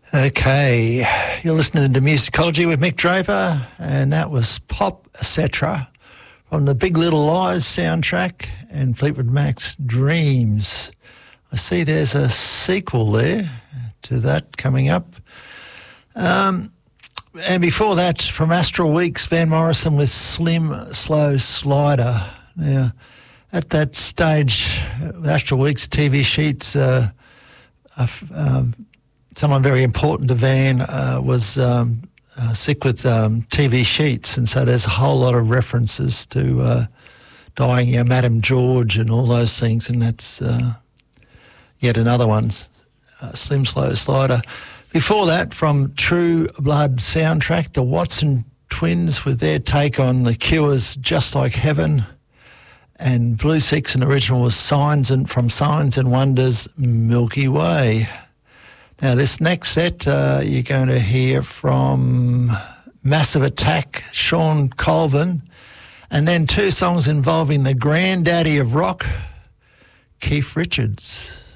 Okay, you're listening to Musicology with Mick Draper, and that was Pop Etc. from the Big Little Lies soundtrack and Fleetwood Mac's Dreams. I see there's a sequel there to that coming up. And before that, from Astral Weeks, Van Morrison with Slim Slow Slider. Now, at that stage, Astral Weeks TV sheets, someone very important to Van was sick with TV sheets, and so there's a whole lot of references to dying, Madame George and all those things, and that's yet another one, Slim Slow Slider. Before that, from True Blood soundtrack, the Watson Twins with their take on The Cure's Just Like Heaven, and Blue Six, original was from Signs and Wonders, Milky Way. Now, this next set, you're going to hear from Massive Attack, Sean Colvin, and then two songs involving the granddaddy of rock, Keith Richards.